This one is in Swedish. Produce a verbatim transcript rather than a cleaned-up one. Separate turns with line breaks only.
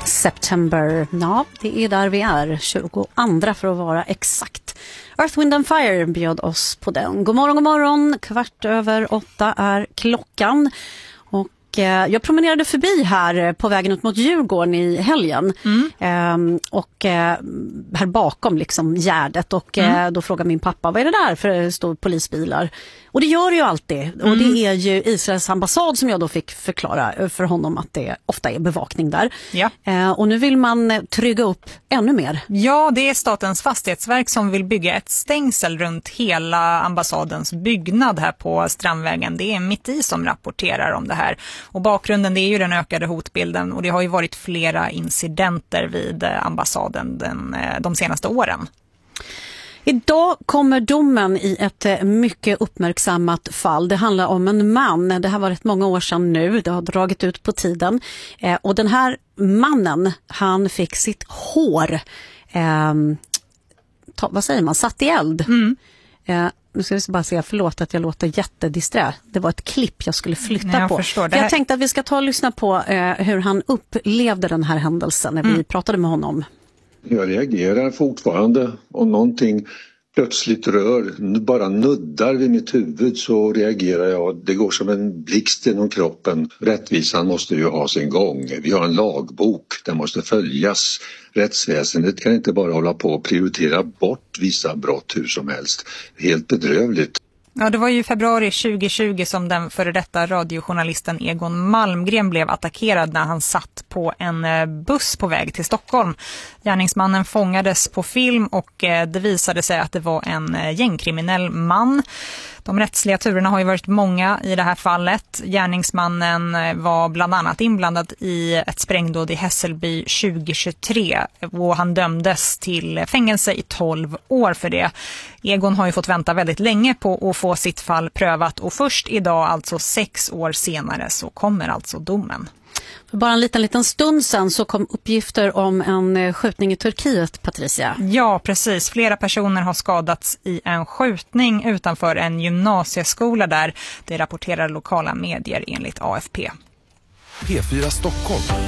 September. Ja, det är där vi är. tjugoandra för att vara exakt. Earth, Wind and Fire bjöd oss på den. God morgon, god morgon. Kvart över åtta är klockan. Och jag promenerade förbi här på vägen ut mot Djurgården i helgen. Mm. Ehm, och eh, här bakom liksom gärdet. Och mm. eh, då frågade min pappa, vad är det där för stora polisbilar? Och det gör det ju alltid. Mm. Och det är ju Israels ambassad som jag då fick förklara för honom att det ofta är bevakning där.
Ja.
Eh, och nu vill man trygga upp ännu mer.
Ja, det är Statens fastighetsverk som vill bygga ett stängsel runt hela ambassadens byggnad här på Strandvägen. Det är Mitt i som rapporterar om det här. Och bakgrunden, det är ju den ökade hotbilden, och det har ju varit flera incidenter vid ambassaden den, de senaste åren.
Idag kommer domen i ett mycket uppmärksammat fall. Det handlar om en man. Det här var rätt många år sedan nu. Det har dragit ut på tiden. Eh, och den här mannen, han fick sitt hår, eh, ta, vad säger man, satt i eld. Mm. Eh, nu ska vi bara säga, förlåt att jag låter jättedisträ. Det var ett klipp jag skulle flytta
Nej, jag
på.
Förstår,
För
här...
jag tänkte att vi ska ta och lyssna på eh, hur han upplevde den här händelsen när mm. vi pratade med honom.
Jag reagerar fortfarande om någonting plötsligt rör, bara nuddar vid mitt huvud, så reagerar jag. Det går som en blixt genom kroppen. Rättvisan måste ju ha sin gång. Vi har en lagbok, den måste följas. Rättsväsendet kan inte bara hålla på och prioritera bort vissa brott hur som helst. Helt bedrövligt.
Ja, det var ju i februari tjugohundratjugo som den före detta radiojournalisten Egon Malmgren blev attackerad när han satt på en buss på väg till Stockholm. Gärningsmannen fångades på film och det visade sig att det var en gängkriminell man. De rättsliga turerna har ju varit många i det här fallet. Gärningsmannen var bland annat inblandad i ett sprängdåd i Hässelby tjugohundratjugotre och han dömdes till fängelse i tolv år för det. Egon har ju fått vänta väldigt länge på att få sitt fall prövat, och först idag, alltså sex år senare, så kommer alltså domen.
För bara en liten, liten stund sedan så kom uppgifter om en skjutning i Turkiet, Patricia.
Ja, precis. Flera personer har skadats i en skjutning utanför en gymnasieskola där. Det rapporterar lokala medier enligt A F P.
P fyra Stockholm.